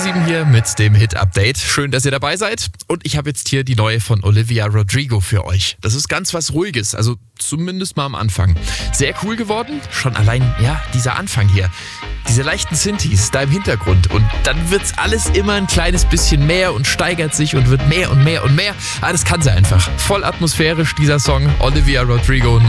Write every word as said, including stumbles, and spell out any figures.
sieben hier mit dem Hit-Update. Schön, dass ihr dabei seid. Und ich habe jetzt hier die neue von Olivia Rodrigo für euch. Das ist ganz was Ruhiges, also zumindest mal am Anfang. Sehr cool geworden. Schon allein, ja, dieser Anfang hier. Diese leichten Synthes da im Hintergrund. Und dann wird's alles immer ein kleines bisschen mehr und steigert sich und wird mehr und mehr und mehr. Ah, das kann sie einfach. Voll atmosphärisch, dieser Song. Olivia Rodrigo.